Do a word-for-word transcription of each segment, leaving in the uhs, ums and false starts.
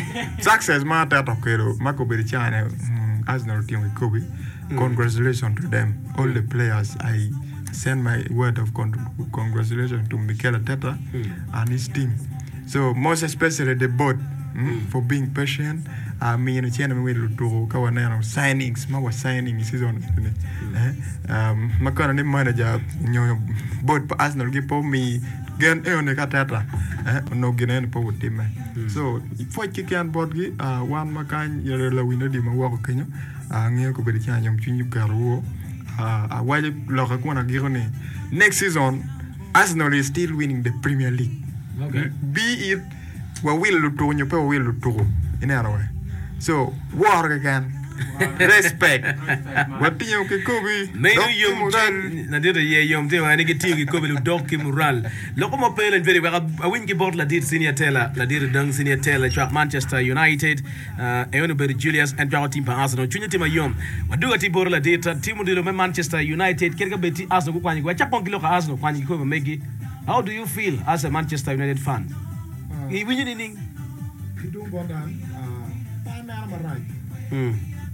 success ma ta to kero mako be chane Arsenal team with Kobe. Congratulations to them, all the players. I send my word of con- congratulations to Mikel Arteta mm. and his team. So most especially the board mm, mm. for being patient. I mean, it's channel we do kawana signings. Ma was signing season. Um, ma kana ni manager nyo board Arsenal give me gen e on Arteta. Eh, no gen po team. So for chicken board gi one makan yele la winner di ma wako Kenya. Angin ko beri chanyam chunyu karo a wale loka kuna girone next season Arsenal is still winning the Premier League. Okay. Be it wa will to nyo pe will to in other way. So war again. Respect. What you ke Kobe? Maybe you na dira ye yom te wa ni ke tingi Kobe lu dok ki moral. Loko mo pelen very well. A win ki bot la dir senior teller, la dir dang senior teller track Manchester United, uh Eonu Berry Julius and Jawa team pa Arsenal. Chunya team yom. Wa duga ti bor la dir team dilo me Manchester United kerga beti Arsenal ku kwani wa chapon ki loka Arsenal kwani ko megi. How do you feel as a Manchester United fan? I win ni ning. Kitu bodan uh pa na ma right. Hmm.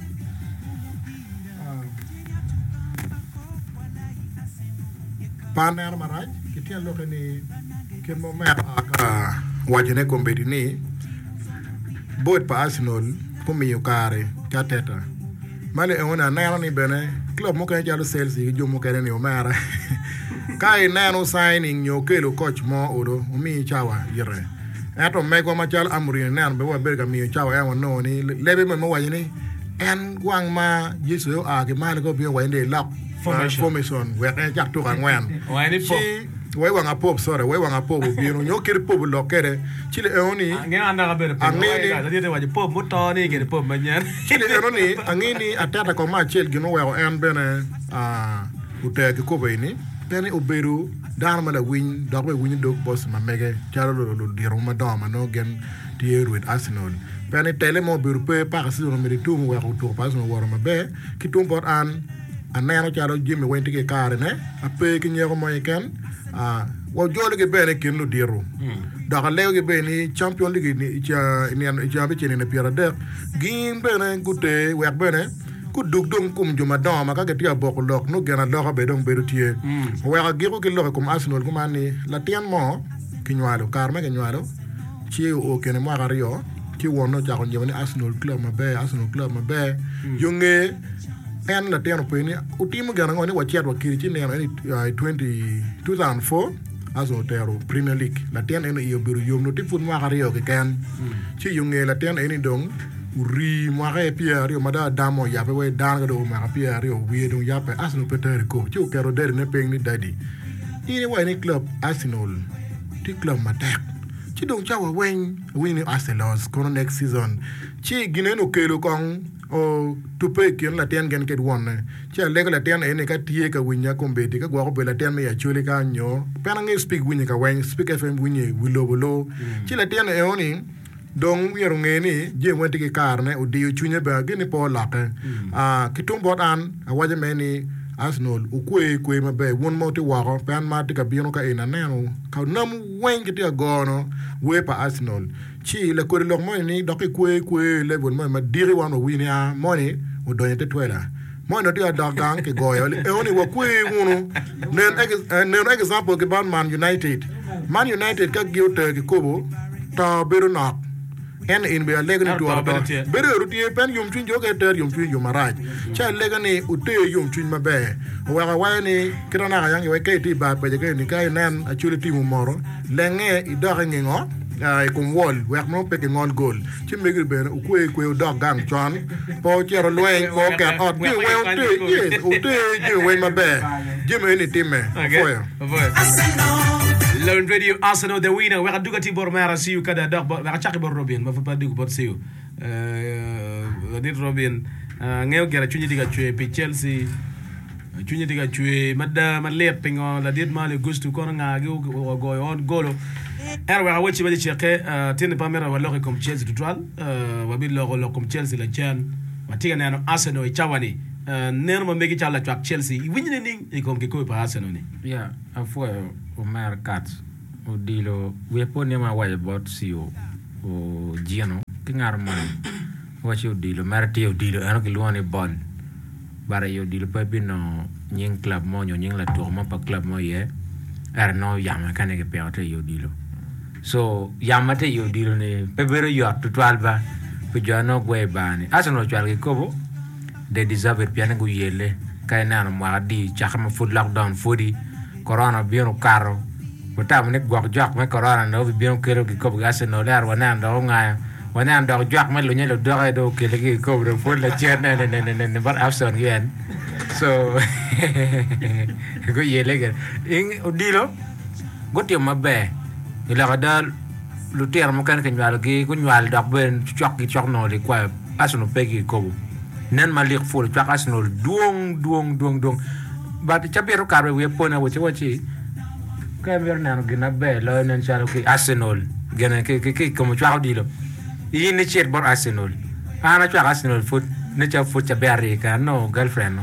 Paner maraj kitia loke ni kemo mer aka wajene kombedi ni board pa Arsenal kumi yukare kateta male eona nero ni bene club mo kan jalo Chelsea jo mo kan ni omara kai nano signing nyo kelo coach mo odo mi chawa yire ato mego machal amuri nan be wa berga mi chawa ya no ni lebe mo wajene en gwang ma Yesu a ke male ko bi wajende lap formation formation we can jack to angwan Why ni pop? We wanga pop sorry we wanga pop biro nyo kiri pop lokere chile eoni Ngena anda ka bere pop. Angini Dadi te waje pop moto ni ke pop manyan. chile eoni angini atata ko ma chel gino we en bene ah uteke ko beni tani oberu dan mala win dog we win dog boss ma mege chalo lo diro ma dama no gen tier with Arsenal bene tele mo beru pe par si no meri tum we ko to pas no woro ma be ki tum pot an anano chalo jimi wenti ke kare ne ape ki nyego moy ken ah wo jole ke bene kin lu diru da ka lew ke bene champion league ni cha ni an cha be chene ne piara de gin bene gute we bene ku dug dum kum juma do ma ka ke tia bok lok no gena lo ka be dong be tie we ka giru ke lo kum Arsenal ku mani la tian mo ki nyalo kar me ke nyalo chi o ken mo ga rio ki wono ja ko nyone Arsenal club ma be Arsenal club ma be yunge en la tiano peni utimu gana ngoni wachiat wakiri chini ya twenty two thousand four aso tero Premier League la tiano eno iyo biru yom no tifun mwaka rio ke ken chi yunge la tiano eni dong uri mwaka e pia rio mada damo yape we danga do mwaka pia rio uwe dong yape Arsenal peteri ko chi ukero deri ne peng ni dadi ini wa ini club Arsenal ti club matek chi dong chawa wen winning Arsenal kono next season chi gineno kelo kong o tupe kin la ten gen ket wonne cha le la ten ene ka tie ka winya kombeti ka gwa ko la ten me ya chule ka nyo pena nge speak winya ka wen speak F M winya wilo bolo chi la ten e oni dong yero ngeni je wenti ke karne o dio chunya ba geni po la ka a kitum bot an a waje meni Arsenal u kwe kwe ma be won mo ti waro pen ma ti ka bino ka ina neno ka nam wen ki ti gono we pa Arsenal chi le ko lo mo ni do ki kwe kwe le bon ma diri wan o wini a money o do yete twela mo no ti a dog gang ke goyo e oni wa kwe wonu nen nen example ke ban Man United Man United ka giote ke kobo ta beru na en in be legani to aba bere rutie pen yum twin joke ter yum twin yum maraj cha legani ute yum twin mabe wa wa ni kirana ga yang we ke ti ba pe ke ni kai nan actually ti moro lenge i do ngingo ai kum wol we mo pe ke ngol gol chi me gir be ku ku do gang chon po chero lwen po ka ot bi we ute yes ute je we mabe je me ni time foya Lone Radio Arsenal the winner we duga ti bor mara siu kada dog ba chaki bor Robin ma fa pa digu bor siu euh dit Robin ngeo gera chunyi diga chue pe Chelsea chunyi diga chue madda ma le pingo la dit ma le gustu ko nga go go on golo er wa wachi ba di cheke tin pa mera wa lo comme Chelsea total euh wa bi lo lo comme Chelsea la chan wa tiga nano Arsenal e chawani nerma megi chala chak Chelsea winyine ning e kom ke ko pa Arsenal ni yeah afo o mer kat o dilo we pone ma wa bot si o o giano kingar man what you deal marti you deal ano ki luani ball bara you deal pa bino nying club mo nying la tour mo pa club mo ye er no yama kane ke pe you deal so yama te you deal ni pe bero you up to twelve ba pe jano gwe bani asano chwal ki kobo they deserve it piano go yele kay na mo di chakama food lockdown foodi corona bieno caro Buta mene gwa jak me corona no bi bien kero ki ko gas no lar wana ndo nga wana ndo jak me lunya lo do do ke le ki ko do fo la chen ne ne ne ne bar afson yen so go yele ge ing odilo gotio mabe ila gadal lu ter mo kan kan wal ki ku nyal dak ben chok ki chok no li kwa asno pe ki ko nen malik fo chok asno duong duong duong duong bat chabero karwe we pona wo chi Camera nan gina be lo nan chalo ki Arsenal gena ki ki ki como chwa dilo yi ni chet bor Arsenal ana chwa Arsenal foot ne cha foot cha berry ka no girlfriend no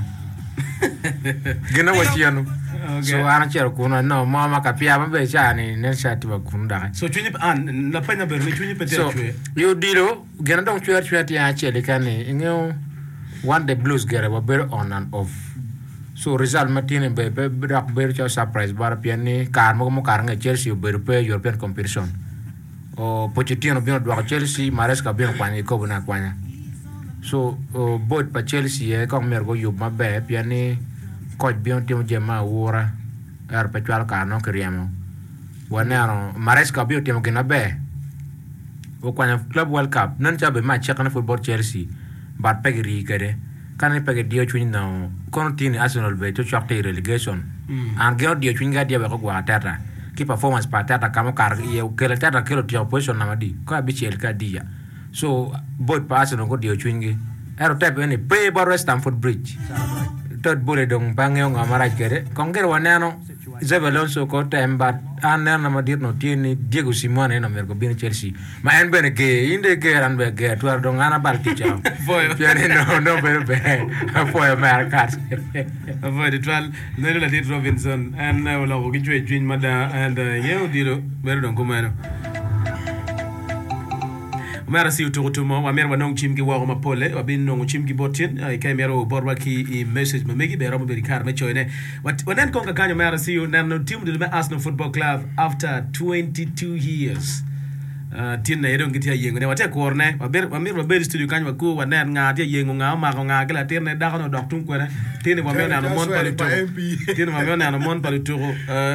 gena wachi anu so ana chero kuno no mama ka pia ba be cha ni ne cha ti ba kunda so chuni an la pena ber mi chuni pete chwe yo dilo gena don chwer chwer ti a chele kane ngeo one the blues gera wa ber on and off so result matine be be rak ber cha surprise bar piani kar mo mo kar nga Chelsea ber pe European competition o Pochettino bino do Chelsea Maresca bino kwani ko buna kwanya so o boat pa Chelsea e ko mergo yub mabe piani coach bino timo jema wora er pe twal ka no kriamo wanero Maresca bino timo gina be o kwanya club world cup nan cha be match kana football Chelsea bar pegri kede kan pege dio chuni na continue Arsenal be to chapter relegation and gero dio chuni ga dia be ko gwa tata ki performance pa tata kama kar ye kele tata kelo dio position na madi ko abichel ka dia so both pa Arsenal ko dio chuni ero type any pay bar Stamford Bridge third bullet dong bangyo ngamara kere konger wanano Isabel Alonso ko temba aner na madir no tieni Diego Simeone no mergo bin Chelsea ma en bene ke inde ke ran be ke tuar dong ana balti chao Foi. piani no no be be foi America Avoid the twelve nero la dit Robinson and uh, la ko gijwe jin mada and uh, yeo dilo ber don ko mano Mara si uturutumo wa mera wanong chimki wa ma pole wa bin nong chimki botin ai kai mera borwa ki i message ma megi be ramo be kar me choine wat wanen ko ka kanyo mara si nan no team de Arsenal Football Club after twenty-two years uh tin na edon gitia yengo ne wate korne wa ber wa mera be studio kanyo ko wanen nga dia yengo nga ma ko nga kala tin ne da no dok tun ko ne tin wa mera no mon palito tin wa mera no mon palito uh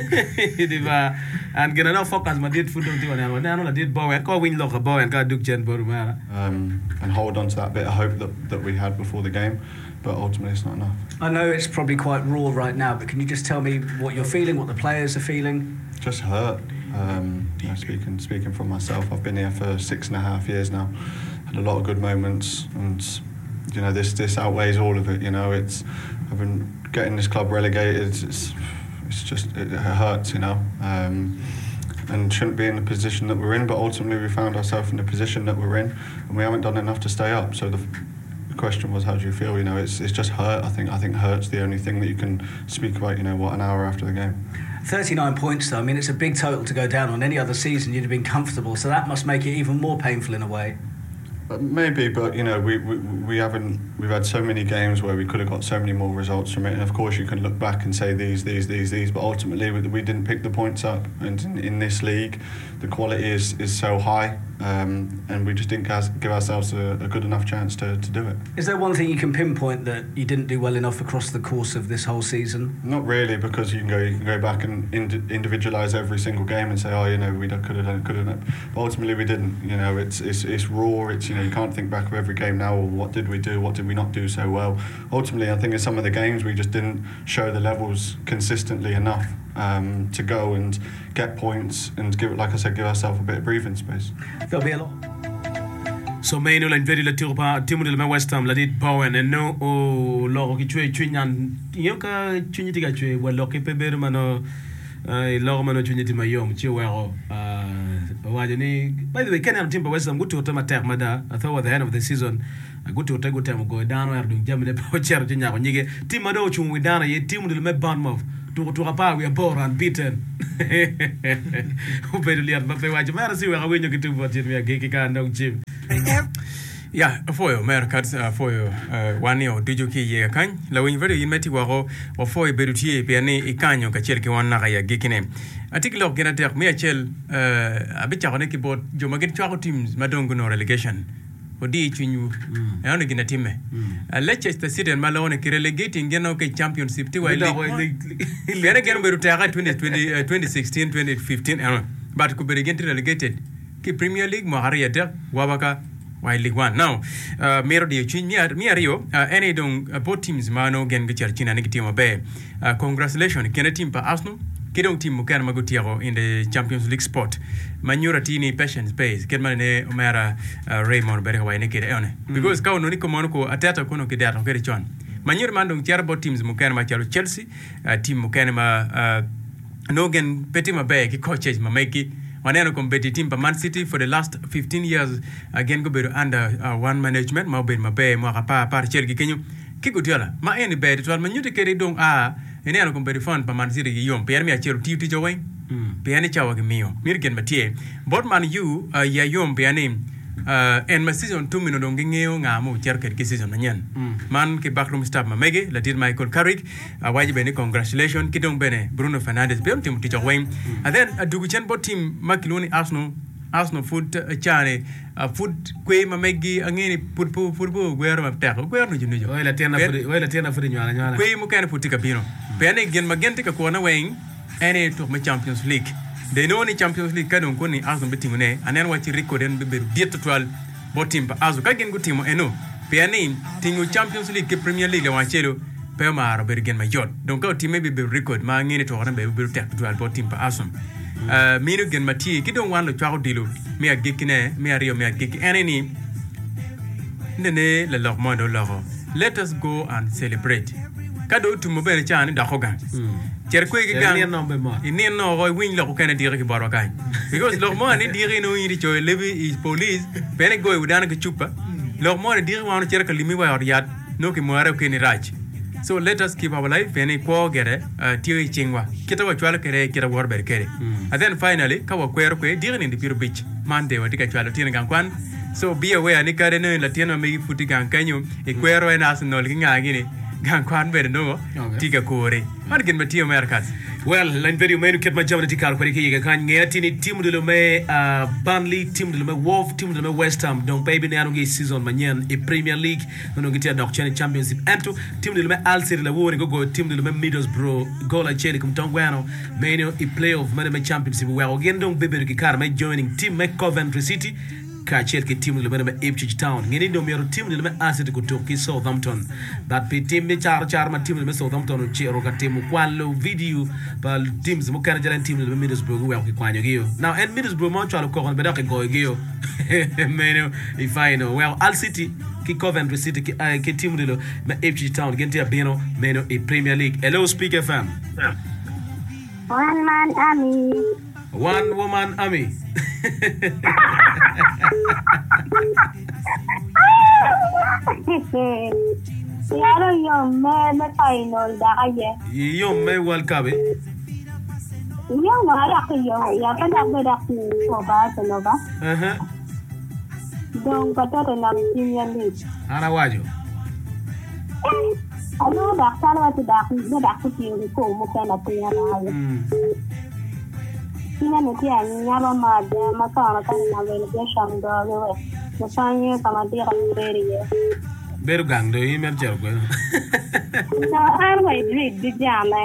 diva and gonna no focus ma did football ti wana wana no did Bowen ko win lo ka Bowen ka duk chen boru mara um and hold on to that bit of hope that that we had before the game, but ultimately it's not enough. I know it's probably quite raw right now, but can you just tell me what you're feeling, what the players are feeling? Just hurt. Um, you know, speaking speaking for myself, I've been here for six and a half years now. Had a lot of good moments, and you know this this outweighs all of it. You know, it's I've been getting this club relegated. It's it's just it, it hurts. You know. Um, and shouldn't be in the position that we're in, but ultimately we found ourselves in the position that we're in, and we haven't done enough to stay up. So the The question was, how do you feel? You know, it's it's just hurt. I think I think hurt's the only thing that you can speak about. You know, what an hour after the game. thirty-nine points, though. I mean, it's a big total to go down on. Any other season, you'd have been comfortable. So that must make it even more painful in a way. But maybe, but you know, we, we we haven't. We've had so many games where we could have got so many more results from it. And of course, you can look back and say these, these, these, these. But ultimately, we, we didn't pick the points up. And in, in this league, the quality is is so high. Um, and we just didn't give ourselves a, a good enough chance to, to do it. Is there one thing you can pinpoint that you didn't do well enough across the course of this whole season? Not really, because you can go you can go back and ind- individualise every single game and say, oh, you know, we could have done it, could have done it. But ultimately, we didn't. You know, it's it's it's raw. It's you know, you can't think back of every game now. Well, what did we do? What did we not do so well? Ultimately, I think in some of the games we just didn't show the levels consistently enough um, to go and get points and give, like I said, give ourselves a bit of breathing space. There'll be a lot. So main la very la tirupa timu de West Ham la dit Bowen and no o lo ki chwe chunyan yoka chunyiti ga chwe wa lo ki peber mano ai lo mano chunyiti mayom chi wero uh wajani by the way Kenyan team West Ham gutu tama ter mada I thought at the end of the season gutu tego tem go down where do jamle po cher tinya ko nyige team mado chung wi dana ye team de me Bournemouth tu tu apa we are poor and beaten ubedu liat ma fe wacho mara si we ga wenyo kitu bot mi agiki ka ndong chim ya foyo mer kat foyo wani o dijo ki ye kan la win very in meti wako o foyo berutie pe ne ikanyo ka chel ki wana ga ya gikine article of genater mi achel abicha ko ne ki bot jo magit chwa teams madongo no relegation odi chinyu e ono gina time Leicester City and Malone ki relegating geno ke championship ti wa league bere geno beru ta twenty sixteen twenty fifteen but ko bere genti relegated ki Premier League mo har yata wabaka wa League One now uh, mero di chin mi mi ario uh, any dong uh, both teams mano gen ke china ne team be uh, congratulations kena team pa Arsenal kidong team mukan magutiaro in the Champions League spot manyura tini patience base kedma ne omara uh, Raymond bere wa ne kede one because ka ono ni ko mono ko atata kono ke data kede chon manyura mandong tiar both teams mukan ma chalo Chelsea uh, team mukan ma uh, nogen petima be ki coaches ma meki waneno competitive pa Man City for the last fifteen years again go beru under uh, one management ma be ma be ma pa par chergi kenyu kikutiola ma eni be to ma nyute kere dong a ene ano competitive pa Man City yom per mi acheru titi jo wen pe ani chawa ke mio mirgen matie bot man you uh, ya yom pe ani uh, en ma season two mino dong ngeo ngamo cher ker ki season nyen man ke backroom staff ma mege la dir Michael Carrick uh, waji bene congratulations kidong bene Bruno Fernandes be team titi jo wen and then uh, dugu chen bot team makiloni Arsenal Arsenal foot uh, chane uh, foot kwe mamegi angeni put pu put pu gwero maptako gwero no jinu jo oila tena fudi oila tena fudi nyana nyana kwe mu kana futika pino pene gen magente ka kona weng ene to ma Champions League de no ni Champions League kadon koni Arsenal betingu ne anen wachi record en be diet twelve botim pa azu ka gen gutimo eno pene tingu Champions League ke Premier League wa chelo pe ma ro bergen ma jot donc ka time be be record ma ngeni to ran be be tek twelve botim pa Arsenal uh minu gen mati ki don wan lo twaro dilo mi agikine mi ario mi agiki eneni nene le lormo do loro let us go and celebrate kado tu mo bere chani da khogan cher ko gi gang ni no go win lo ko kana dire ki baro kan because lormo ni dire no yiri cho levi is police bene go udana ke chupa lormo ni dire wano cher ka limi wa riyad no ki mo ara ko ni raj so let us keep our life and ko gere uh, tiri chingwa kita wa chwala kere kira war ber kere mm. and then finally ka wa kwero kwe dire ni pure beach mande wa tika chwala tiri gankwan so be aware ni kare no latino me futi gankanyo e kwero en Arsenal kinga gini gankwan ber no tika kore man gen matio merkas well line video menu ket ma jamna tikar ko ki kan ngati ni team de me uh, Burnley team de me Wolves team de me West Ham donc baby ne anongi season manyen e Premier League no ngiti adok chen Championship ento team de me Al City la wori go go team de me Middlesbrough gola cheli kum tongwano meno e playoff me Championship we again donc baby ki kar me joining team me Coventry City ka cher ke team le me Ipswich Town ngeni do mero team le me Arsenal ko to ki Southampton that pe team me char char ma team le me Southampton chero ka team kwalo video bal teams mo kana jalan team le me Middlesbrough we ko kwanyo giyo now and Middlesbrough mo chalo ko be da ke go giyo meno i final well Al City ki Coventry City ki uh, ki team le me Ipswich Town gente abino meno e Premier League hello Speak F M one man army one woman army Yaro yo me me final da aye. Yo me World Cup. Yo mara ke yo ya ka da da ku ko ba to no ba. Aha. Don ka ta na Premier League. Ana wajo. Ano da ka na da ku da ku ti ko mo ka na te ya na. Ina ne ti ani ya ba ma da ma ka na ka na relegation do we. Mo sanye kama dia ka beriye. Beru gang do yi mer jar ko. No, ar way drid di jame.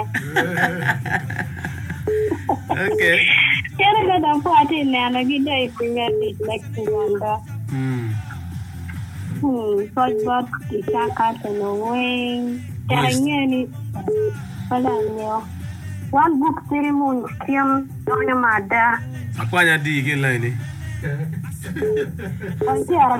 Okay. Kere ga da party na na gi dai Premier League next season da. Hmm. Hmm, so but di sa ka no way. Kere ni pala nyo. One book ceremony kiam donya mada. Akwanya di ke line ni. Anti ara.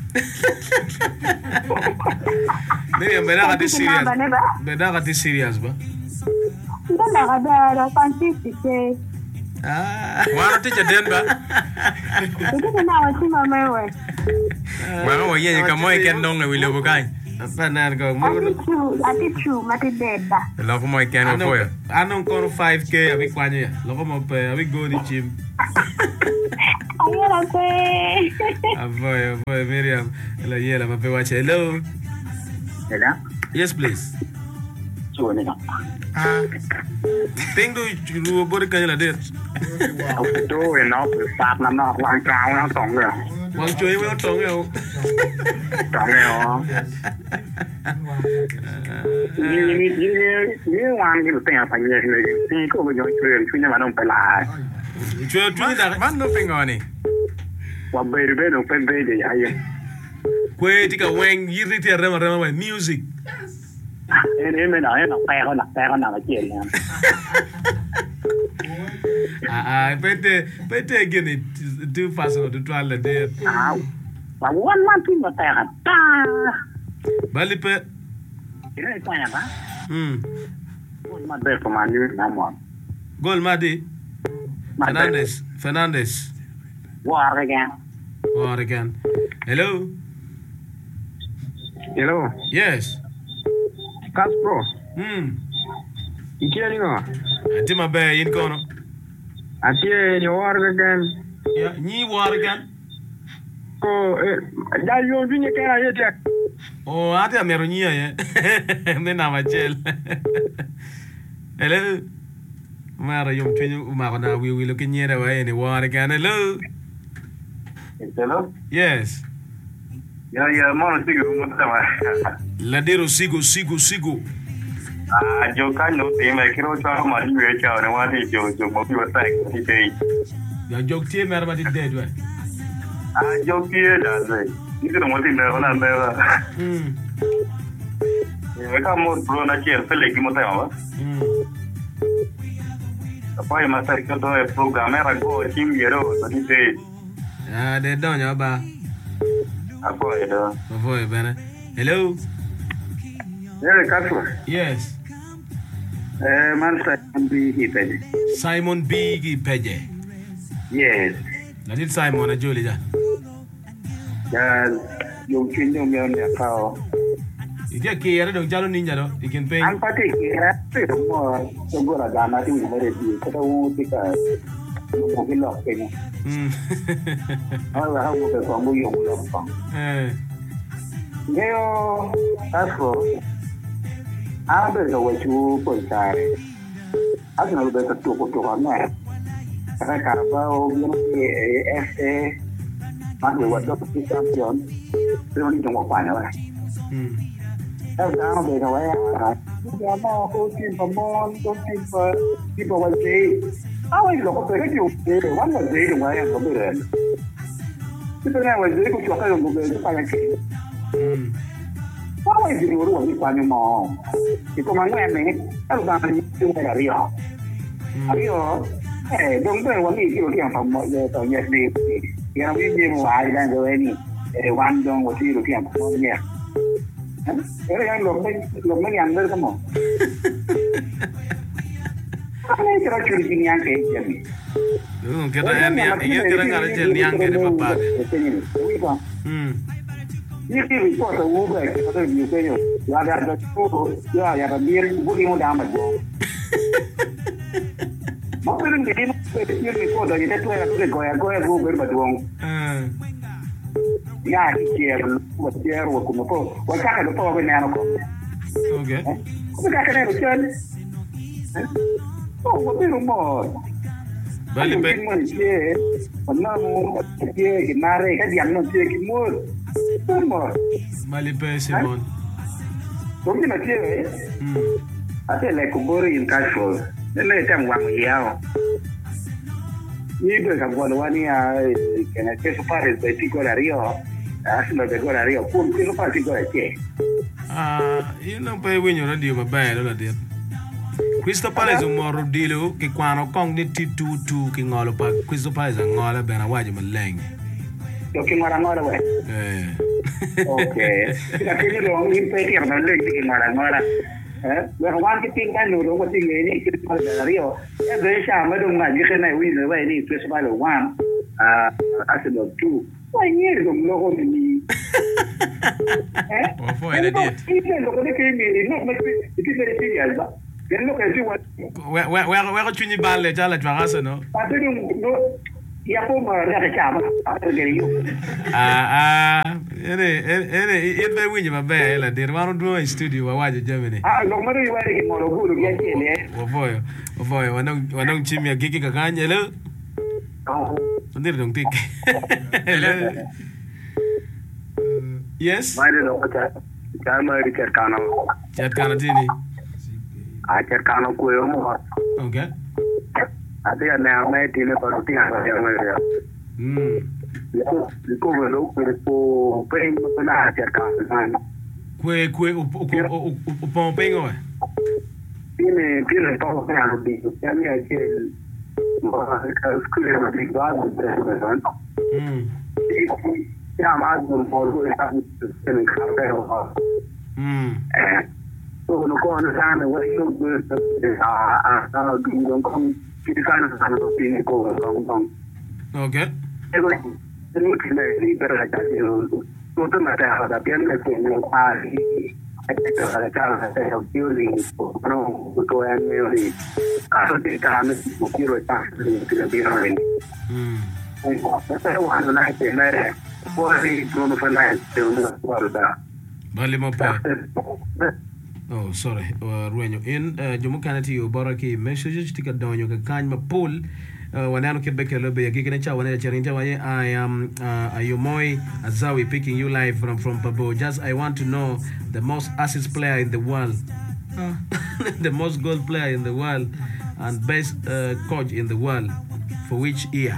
Mimi mbena ka di serious. Mbena ka di serious ba? Ndala ga da da fancy ke. Ah, wano teacher Denver Ito na wa si mama we. wano wa yeye kama ken dong na wile bukai Fanan ko mo. Ati true, ati true, mati beba. Loko mo ikano po ya. Anong kono five K abi kwanyo ya. Loko mo pe abi go ni gym. Ayala pe. Avoy, avoy Miriam. Hello, yela mape watch. Hello. Hello? Yes, please. Chuo ni no. Ah, Ting do ru body kan la det. Au to en no sap na no wang chao na tong le. Wang chui mo tong yo. Tong le o. Ni ni ni ni wang ni te pa ni ni ni ko yo chuo chuo ni ma no pa la. Chui chui da. Man no pingoni. Wa be be no pe be de ai. Kwe tika wang yiri ti rema rema music. En en me na en na pa ko na pa ko na ma chien na. Ah ah, pete pete gini tu faso tu twala de. Au. Wa wan man tu ma ta ta. Bali pe. Ni ko na ba? Hmm. Ma be ko ma ni na mo. Gol Madi. Fernandez. Fernandez. Wa again. Or again. Hello. Hello. Yes. Kaspro. Hmm. Ikiani no. Ati mabe in kono. Atie ni war again. Ya, ni war again. Ko eh da yo vinye kana yete. Oh, ati ameronia ye. Me na machel. Hello. Mara yum chenyu ma na wi wi lo kinyere wa ni war again. Hello. Hello. Yes. Ya ya mo sigo mo tama. Ladero sigo sigo sigo. Ah jo kan no te me kiro cha ma ni we cha na wa ti jo jo mo bi wa tai ti te. Ya jok tie mer ma di dead wa. Ah jo pie da ze. Ni ko mo ti me ona me wa. Hmm. E ka mo bro na che pele ki mo tai ma. Hmm. Poi ma sai che do e programma era go tim yero ti te. Ah, de donya ba. Apo e do. Avoy bene. Hello. Eh kaso. Yes. Eh man sa bi ipede. Simon B gi peje. Yes. Na dit Simon a joli ja. Ya yo chin yo me ne ka. Iti ke yara dong jalo ninja do. Ikin pe. Ang pati ke te mo so go la gana ti mo re ti ka u ti ka mo ki lo ke ni. Hmm. Ah la ha mo ke ko mo yo lo pa. Eh. Neo asko. Ah be so we chu po ta. Asna be ka to ko to ka na. Ka ka ba o yo ni F A. Ma de wa do ti champion. Pero ni jong pa na wa. Hmm. Em đã về rồi à, giờ mà cô chim và mon, cô chim và chim và gì, áo ấy là có thể cái điều gì để bán là gì đúng không em có biết đấy. Cái thứ này là gì cũng chọn cái đồng đồ để phải cái. Hmm. Áo ấy gì đúng không? Đi qua nhưng mà, thì cô mang em này, em đang đi chung với Rio, Rio, eh đúng rồi,วันนี้ที่เราเรียกผมเลยตอนนี้ดี, yang ini mau ada yang ini, eh wandong waktu itu yang punya. Pero yang lo lo me andar como. Ana kira curi gini yang kayak gini. Lu kira ni, iya kira ngara jel ni ang kene papa. Hmm. Ini sih report uga kita di U K yo. Ya ada tuh, ya ya biar budi mau damat gua. Mau pergi ini ini report dari itu ya tuh goya goya gua berbatuang. Hmm. Ya, quiero, quiero como todo. O sea, que todo viene a lo como. Okay. ¿Cómo que hacer eso? Oh, pero mo. Bali pe. Mana mo que que mare que diam no tie que mo. Mo. Bali pe Simon. ¿Dónde me tiene? Hmm. Hace le kubori in casual. Le tem wang yao. Ni be ka gwa wani a que na que so pare de tico la rio. Asma de gora rio. Pum, que so pare tico la che. Ah, io non puoi venire a dire ma bello la dire. Questo paese un morro dilo che quando con di ti tu tu che ngolo pa questo paese ngola bene waji ma leng. Yo que ngora ngora we. Eh. Okay. La que lo in pe ti ma le que ngora ngora. Eh, lo wan que tin kan lo ko tin ni que pa de rio. E de sha ma dong ma ji que na wi le we ni que so pa lo wan. Ah, asma tu. Wai ni lo lo ko ni. Eh? Wafoy la dit. Ite lo ko ke mi no me ite very serious ba. Then look at you what. Where where where ko chuni balle jala twagasa no. Ate no ya po ma ra ka ma. Ate ke yo. Ah ah ene ene it be winyi mabe la dir wanu do in studio wa waje Germany. Ah lo mari wa ke mo lo gulu ya chele. Wafoy wafoy wanong wanong chimia gigi ka kanye lo. Oh. Ndir dong tik. Yes. Mai lo ka. Ka ma ri ka kana. Chat kana tini. A ka kana ko yo mo. Okay. Ate na me tine ko ti ha ya me ya. Mm. Ko ko lo ko ko pe mo na ka kana. Kwe kwe o pon pengo. Tiene tiene todo para lo digo. Ya me ha que ba ka skule ma di ba de. Mm. Ya ma do mo ko ta tiene ka pero. Mm. Eh. So no ko na sana wa yo a a a do con ti sana sana to tiene ko con. Okay. Ego tengo que le pero la calle no te mata la piel que no pari. Este la cara de el feeling no to en me caso de cara no quiero estar que le pido ven. Mm. Pero bueno, la gente no era por ahí no no fue la de una guarda. Vale mo pa. Oh, sorry. Uh, Ruenyo. In uh, Jomo Kanati yo baraki message tika donyo ka kanyma pool. Uh, wanano kibeke lobe ya gigene cha wana charinja wanye I am uh, Ayomoi Azawi picking you live from from Pabo. Just I want to know the most assist player in the world. Uh, the most goal player in the world and best uh, coach in the world for which year?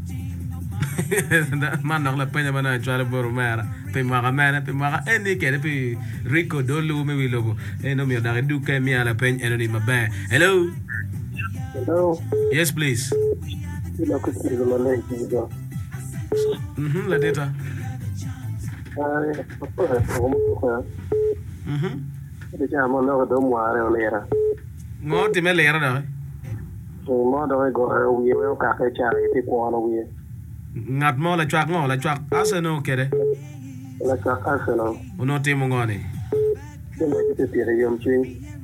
Man nok la penya mana chwala boro mara pe mara mana pe mara eni kede pe Rico dolu me wi logo eno mi da du ke mi ala pen eno ni mabe. Hello. Hello. Yes please. Lo que se lo le digo. Mhm la data. Ah, pues como ko. Mhm. De ja mo lo do mo are o lera. Ngo ti me lera da. So mo do go wi we ka ke cha ti ko no wi. Ngat mo la chak ngo la chak Arsenal kede. La ka Arsenal. Uno ti mo ngoni. Demo ti ti re yom chi.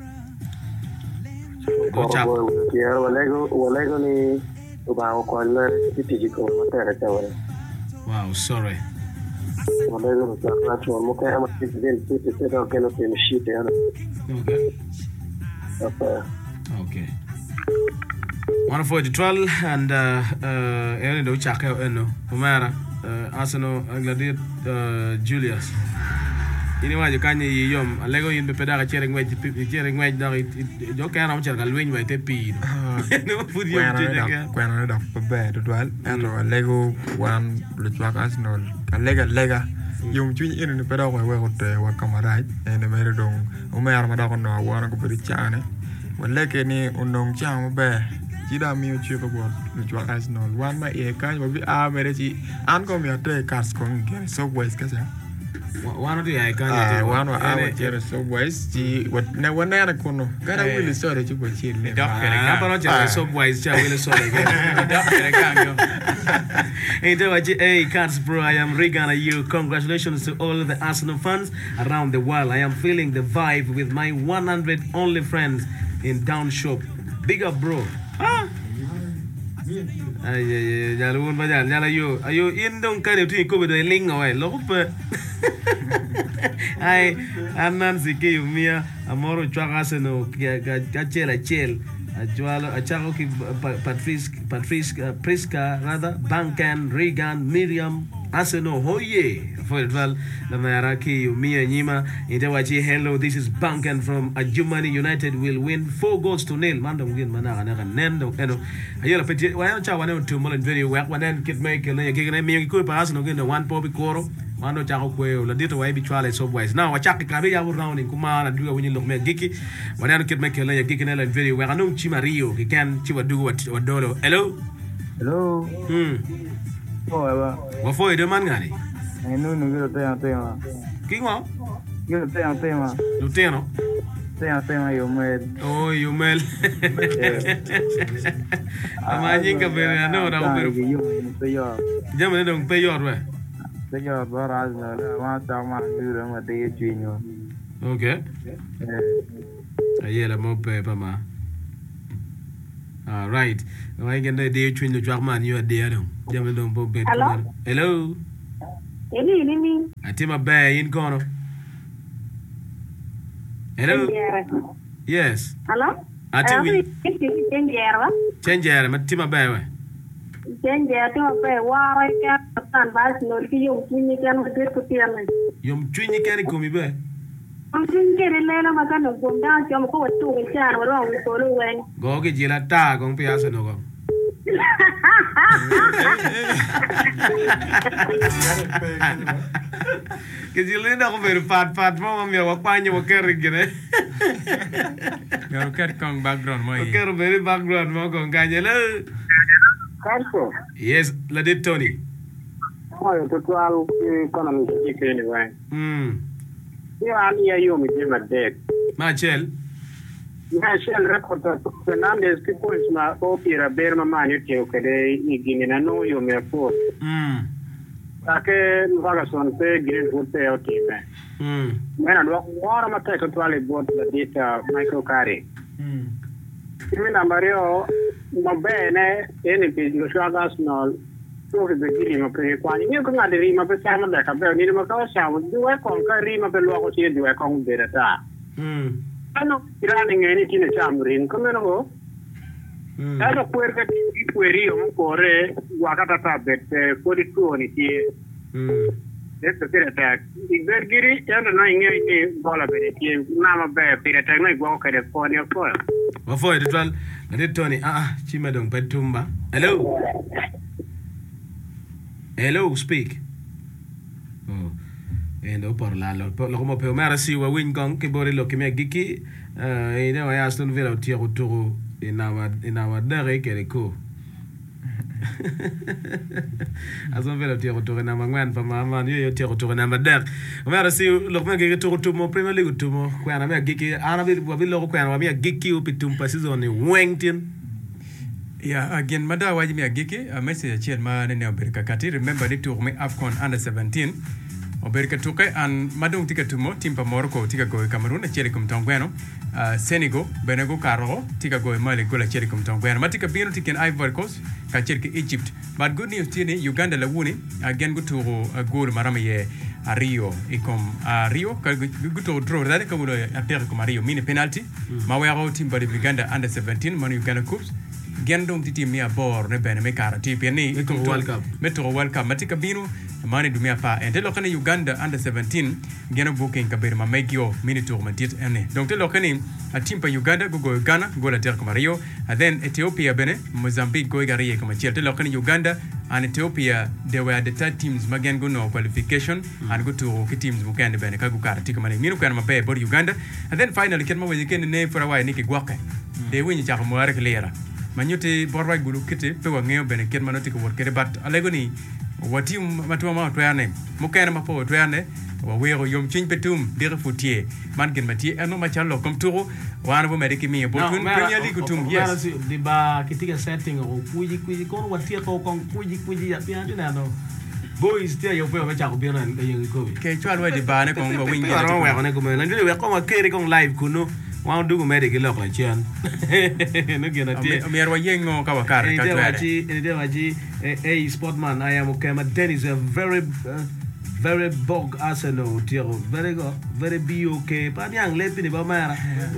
Go chak. Quiero walego walego ni ba ko la ti ti ko mo tere ta wala. Wow, sorry. Walego ta ka cho mo ka ma ti den ti ti ta ke no te shi te ana. Okay. Okay. Okay. One for the trial and uh uh ene do chaka eno. Umara uh Arsenal Angladir uh Julius. Ini waje kanye yi yom alego yin be pedara chere ngwej chere ngwej da jo ka ram chere galwen wa te pi. No put you to the When I don't prepare to dwell and Lego one the track Arsenal lega lega yung chui in the pedal wa wa te wa kamarai and the mere dong umar ma da ko no wa ko beri chane wa leke ni unong chang be jida mi chu ko bo the track Arsenal one ma e kan wa bi a mere chi an ko mi ate cars ko ngi so west ka sa one of the I can ah one wa a chere so west ji wa na wa na ko no gara wili so re chu bo chi le ah pa no chere so wise cha wili so re doc kere kan hey do hey Cats bro, I am Regan you. Congratulations to all the Arsenal fans around the world. I am feeling the vibe with my one hundred only friends in Down Shop. Big up bro. Ah ay ay ya lu ba ya la yo ayo in dong ka de tin ko be ling away lo pe ay anan zike mia amoro chwa Arsenal ga chela chel Ajualo, Acharo, Patrice, Patrice, uh, Priska, rather, Bankan, Regan, Miriam, Arsenal, Hoye, for it well, the Maraki, Mia Nima, Intawachi, hello, this is Bankan from Ajumani United will win four goals to nil. Mandam win Manaka, Nendo, Eno. Ayola Petit, why don't you want to Mullen very well? When then kid make a gig and me, you could pass and again the one poppy coro. Mano chako kwe la dito wa habitual so wise now wachaki kabe ya round in kumala duga wenye look me giki wanano kid make la giki na la video we anum chima rio ki kan chiwa duga wat dolo hello hello hmm oh eba wa foi de man ngani ai no no giro tema tema kingo giro tema tema lu teno tema tema yo mel oh yo mel ama nyinga bere no na ubero yo yo jamane dong peyor we cái giờ bữa ra rồi là mà tao mà đưa ra mà đi chuyện rồi. Okay. Ayela mo pe pa ma. All right. Why can they do twin the drug man you are there no? Jam don bo be. Hello? Hello. Ini ini ni. Atima bay in kono. Hello. Yes. Hello? Ati wi. Chenjer wa? Chenjer matima bay wa. Chenjer tu pe wara ka tan bas no ki yum kini kan matir ko tiyan. Yum twin kan ko mi be. Am tin ke le la maka no ko da jom ko tu ke chan wa ro ko lo wen. Go ke jila ta gong pe asa no go. Que jila na ko ver pat pat mo mi wa pa nyo ke rigene. Yo ker kong background mo yi. Ker very background mo ko nganyele. Carso. Yes, la de Tony. Oh, to twelve economy ke ni wa. Mm. Yo ali ya yo mi jema dek. Machel. Machel reporter Fernandez ki polis ma opira berma mani ke o kede igini na no yo me fo. Mm. Ake mvaga son pe green food pe o time. Mm. Mena do wara ma te ko twale bot la data Michael Carey. Mm. Kimi na Mario ma bene ene pe lo shagas no so che begini ma per quando io con la rima per siamo da capire ni ma cosa siamo due con che rima per luogo ci due con verità. Mm. Hanno tirani ngeni tine chamrin come no? Mm. Allora puerca di puerio un cuore guardata ta bette fuori tuoni ti. Mm. Detto che ta i bergiri hanno noi ngeni bola per ti na ma be per te noi guo che de fuori o fuori. Ma fuori de twal na de Tony ah ah ci ma don petumba. Hello. Hello, speak. Oh, and por la lo lo como pe mara si wa win gong ke bori lo ke me giki eh ina wa Aston Villa tiro turu ina wa ina wa dare ke ko. Aston Villa tiro turu na mangwan pa mama yo yo tiro turu na madar. Mara si lo me ke turu turu mo Premier League turu mo kwa na me giki ana bi wa bi lo kwa na me giki u pitum pa season ni wengtin. Yeah, again, mada waji mi agiki, a message chiel ma ne oberka kati. Remember ni tour me AFCON under seventeen. Oberka tuke and madung tika tumo timpa Morocco tika go Cameroon chiel kum tongweno. Uh, Senegal benego Caro tika go Mali go la chiel kum tongweno. Matika bino tiken Ivory Coast ka chiel ke Egypt. But good news tiene Uganda la wuni again go to uh, goal marama ye a Rio ikom a Rio ka go to draw dale ka go a terre comme Rio mini penalty. Mm. Ma wa timba de Uganda under seventeen man Uganda Cups. Gendong titi mia bor ne bene me kara tipi ni to World Cup metro World Cup matika binu mani dumia pa ente lokane Uganda under seventeen gena booking kabir ma megio mini tour matit ene donc te lokane a team pa Uganda go go Ghana go la terre comme Rio and then Ethiopia bene Mozambique go gari comme chiel te lokane Uganda and Ethiopia they were the third teams magen go no qualification mm. and go to ke teams mukande bene ka go kara tika mani minu kana mape bor Uganda and then finally ken ma wajike ne for away ni ke gwaka mm. de winyi cha mo ara clear Manyuti borwa gulu kiti pe wangeo bene ken manoti ko workere but alego ni wati matuma ma to yane mukena mapo to yane wa wero yom chin petum dire futier man gen mati eno ma chalo kom turo wana bo mediki mi bo tun premier league tum yes di ba kitika setting o kuji kuji kon wati to kon kuji kuji ya pia na no boys tia yo pe ma cha ko pia na yin ko ke chwalwa di ba ne kon go win ya ro wa ne ko me na ngile we ko ma kere kon live kuno wa ndugu mede ke lokla chian no gena tie mi arwa yengo ka wakara ka twere ide ide waji a sportman I am okay but Dennis a very uh, very bog Arsenal tiro very go very be okay pa nyang lepi ni ba mara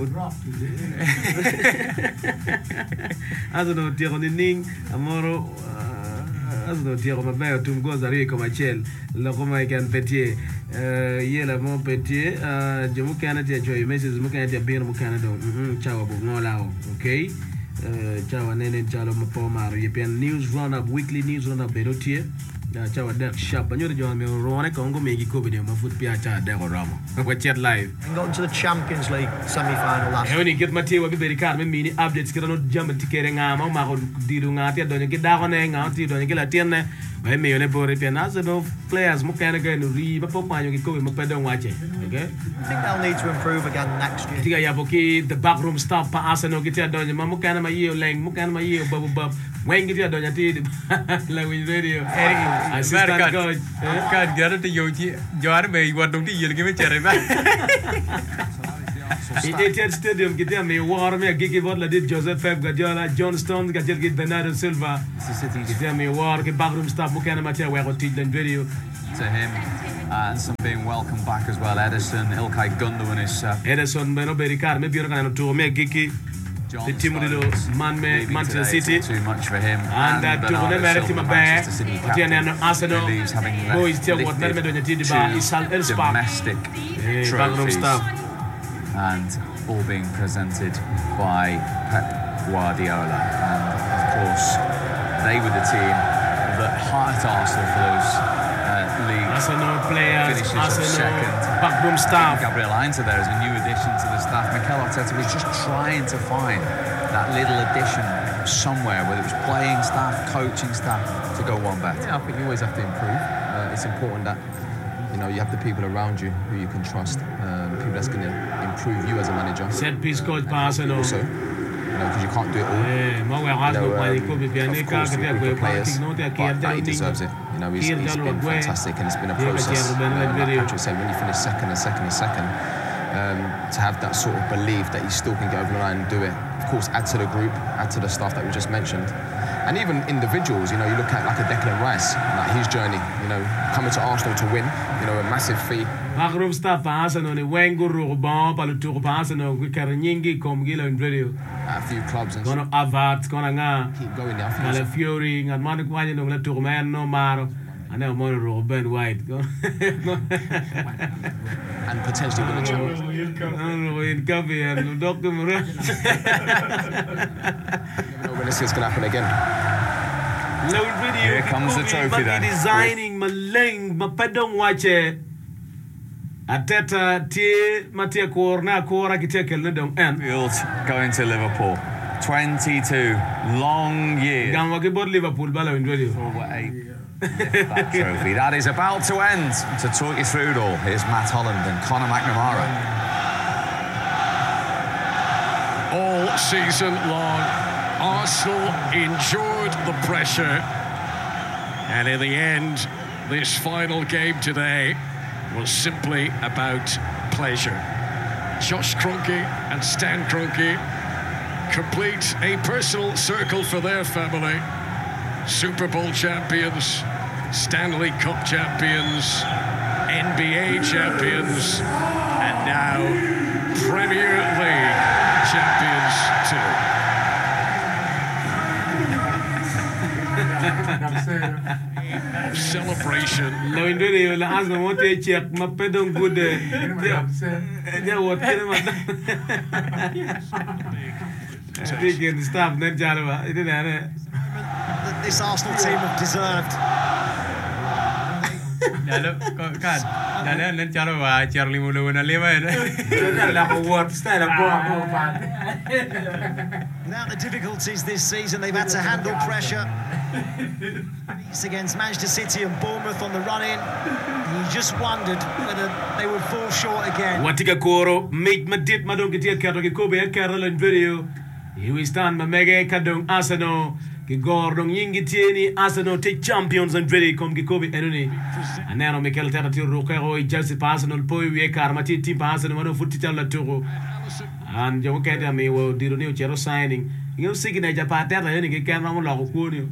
Arsenal tiro ni ning amoro Arsenal tiro ma ba tum goza ri ko machel lo ko ma kan petie Uh, yela mo petit uh, je mu kana te joy message mu kana te bir mu kana do mhm chawa bu ngola okay uh, chawa nene chalo mo po mar yepen news run up weekly news run up berotie da uh, chawa dak sharp banyo jo me rone ko ngo megi ko be ma foot pia cha da ko ramo ko chat live and got to the Champions League semi-final last year. Oni get mate wa be berikar me mini updates kira no jam tikere nga ma ma ko diru nga te do ni da ko ne nga ti do ni la tienne By me on a board as no players mukana ga no ri ba pop manyo ki ko mo pedon wache. Okay? I think they'll need to improve again next year. Tiga ya boki the backroom staff pa Arsenal ki tia donya mukana ma yio leng mukana ma yio babu bab. When ki tia donya ti la win radio. I assistant coach. Kan gara te yo ji jar me wa dong ti yel ki me chere ba. Etihad Stadium ki tia me war me gigi bot la dit Joseph Pep Guardiola, John Stones ka tia ki Bernardo Silva. Ki tia me war ki backroom staff mukana ma tia wa ko ti den video. To him uh, and some being welcomed back as well. Edison, Ilkay Gundogan is uh, Edison me no berikar me biro kana to me gigi the team of man me Manchester City too much for him and that to the American team back Tian and Arsenal boys still what me do nyati di ba Isal Elspa domestic trophies and all being presented by Pep Guardiola, and of course they were the team that hired Arsenal for those uh, league Arsenal players, finishes Arsenal of second. backroom staff. Gabriel Heinze there is a new addition to the staff. Mikel Arteta was just trying to find that little addition somewhere, whether it was playing staff, coaching staff, to go one better. Yeah, I think you always have to improve. Uh, it's important that you know you have the people around you who you can trust, um, people that's going to improve you as a manager. Set piece coach pa Arsenal. Also, you know, because you can't do it all. Eh, mo wa has no play ko bi piane ka ka ta ko players, no ta but he deserves it. You know, he's, he's been fantastic, and it's been a process. Um, like Patrick said, when you finish second and second and second, um, to have that sort of belief that you still can get over the line and do it. Of course, add to the group, add to the stuff that we just mentioned. And even individuals, you know, you look at like a Declan Rice, like his journey, you know, coming to Arsenal to win, you know, a massive feat. Backroom staff pa Arsenal ni wengo ruban pa lu tour pa Arsenal ku kar nyingi kom gila in video. At a few clubs and kono Avat kono nga keep going there. Kala Fury ngat man ko wani no la tour man no maro. Ana mo Ruben White. And potentially win a challenge. No, in coffee and doctor Mura. When this is going to happen again. Here comes the trophy then. Designing maling mapadong wache. Ateta tie matia korna kora kitekel ne dong en. Field going to Liverpool. twenty-two long years. Gamwa ke bod Liverpool bala in video. That trophy. That is about to end. To talk you through it all, here's Matt Holland and Conor McNamara. All season long, Arsenal endured the pressure, and in the end, this final game today was simply about pleasure. Josh Kroenke and Stan Kroenke complete a personal circle for their family. Super Bowl champions, Stanley Cup champions, N B A champions, and now Premier League champions too. Celebration. Lo indiri la azna wote check ma pedon good. Ya what kena Speaking staff net jalwa itu dah. This Arsenal team have deserved. Lalu kan, lalu nanti cara wah Charlie mulu mana lima ni. Lalu award style apa? Without the difficulties this season, they've had to handle pressure. It's against Manchester City and Bournemouth on the run-in. You just wondered whether they would fall short again. Watika koro, mate madit madong kitia karo kikobe Caroline video. Here we stand, mamege kadong Arsenal. Gordon yingi tieni Arsenal take champions and very kom gikobi enuni anero Mikel Arteta ti rokero i Chelsea Arsenal poi we karmati team Arsenal mano futti talla toro and jo kete me wo diro ni chero signing you sigi na japa terra yoni ke kan mo lo ko ni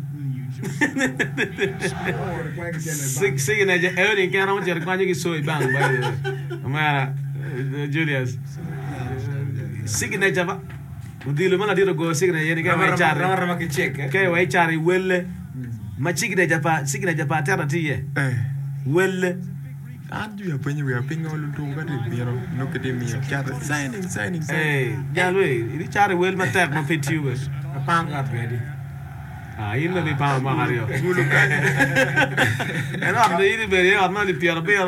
sig sigi na je yoni kan mo chero kwani ki soy bang ba mara Julius sigi na japa Udilo mana diro go signa yeni ga mai chari rama rama ki check ke wai chari welle ma chigide japa signa japa terra tiye eh welle adu ya penye we apinga olu to ngati biro no kete mi chari signing signing eh jalwe ini chari wel ma ter ma petiwe panga ready ah illa di pa ma hario gulu ka eno am de ini bere arma di pier pier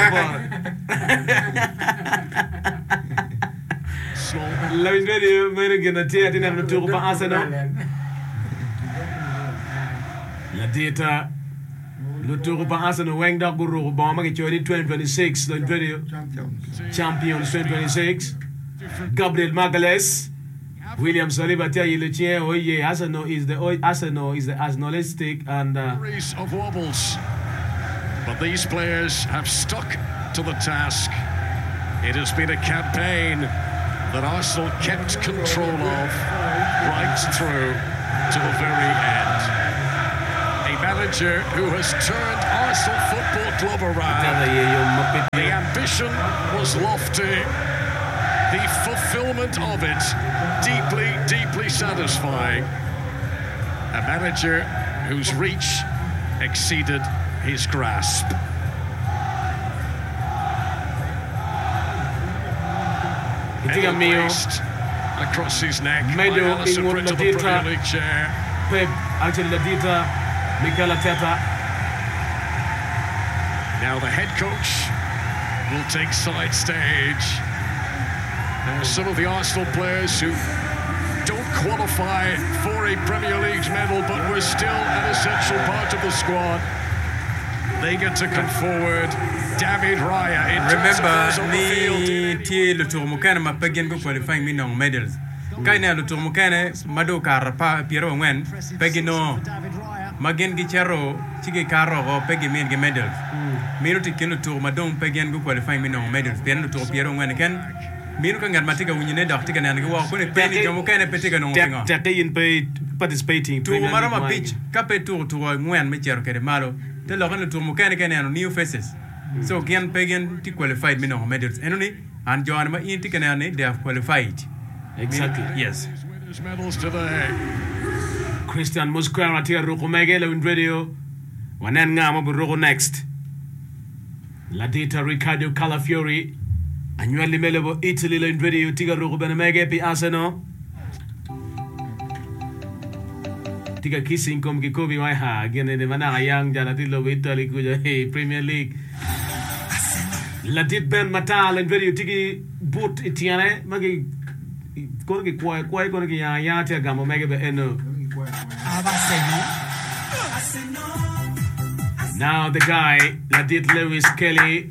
La video mene gena tia tina no tour pa Arsenal. La data Le tour pa Arsenal weng da guru ba ma ke twenty twenty-six le video. Champions twenty twenty-six. Gabriel Magalhaes. William Saliba tia il tient oh yeah Arsenal is the Arsenal is the Arsenalistic and uh, series of wobbles. But these players have stuck to the task. It has been a campaign that Arsenal kept control of right through to the very end. A manager who has turned Arsenal Football Club around. The ambition was lofty. The fulfillment of it deeply, deeply satisfying. A manager whose reach exceeded his grasp. Itiga mio across his neck. Medio Alisson in into the the data. Premier League chair. Pep actually the data. Mikel Arteta. Now the head coach will take side stage. There are some of the Arsenal players who don't qualify for a Premier League medal, but were still an essential part of the squad. They get to come forward. David Raya in remember ni tie le tour mokana ma pegen go qualifying me no medals. Kaina le tour mokana mado karpa Piero Wen pegino magen gi chero chige karo go pegi men ge medals. Miro tikeno tour madon pegen go qualifying me no medals. Piano tour Piero Wen ken Mino kan ngat matika wunyine dak tika nan go ko ne peni jomo kane petika no nginga ta in pe participating to marama pitch ka pe tour tour ngwen me chero kede malo te lo kan tour mo kane kane no new faces so kian pegen ti qualified me no medals enoni and joan ma in tika nan they have qualified exactly yes medals today. Christian Musquera tia roko megele in video wanen ngama bu roko next la dita Ricardo Calafiori Annually melebo Italy le video tiga roko bene mege pi Arsenal. Tiga kissing kom ki kobi wai ha gene ne mana yang jana ti lo Italy kuja hey Premier League. La dit ben mata le video tigi boot itiane magi ko ki kwai kwai ko ki ya ya ti gamo mege be eno. Now the guy la dit Lewis Kelly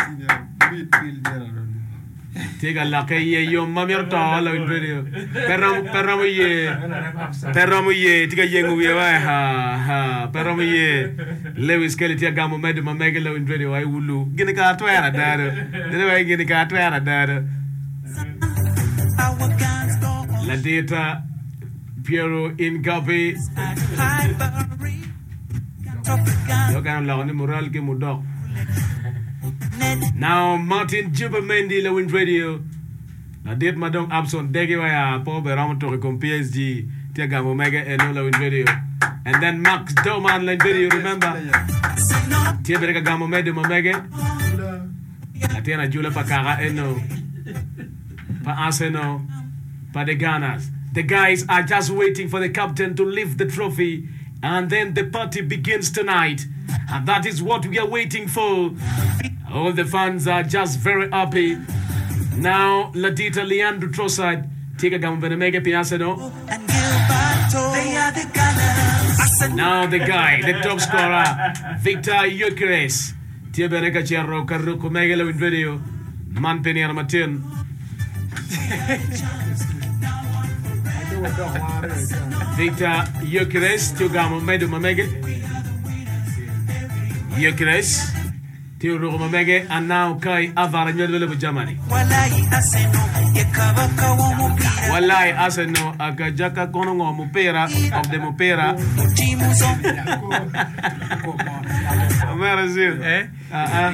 Tiga la que ye yo mamerta la video. Perram perram ye. Perram ye tiga yengu ye wa ha ha perram ye. Lewis Kelly tiga gamo med ma megelo in video ay wulu. Gini ka twera daro. Dene way gini ka twera daro. La data Piero Ingabe. Yo kan la ni moral ke mudok. Now Martin Zubimendi le win radio. La dit madong absent dege waya po be ramoto com P S G tia gamo mega eno le win radio. And then Max Doman le video remember. Tia bereka gamo mede mo mega. La tia na jula pa kara eno. Pa Arsenal, pa the Gunners. The guys are just waiting for the captain to lift the trophy. And then the party begins tonight. And that is what we are waiting for. All the fans are just very happy. Now, Ladita Leandro Trossard, take a gum for the mega Piassano. Now, the guy, the top scorer, Victor Gyökeres. Tiabereka Cerro, Carruco Megalo in video. Man Penier Martin. Victor Gyökeres, Tiogamo Medu Mamege. Gyökeres. Tio Roma Mege and now Kai Avara Nyelvele Germany. Wallahi Arsenal akajaka kono ngo mupera of the mupera. Where is it? Eh? Uh-uh.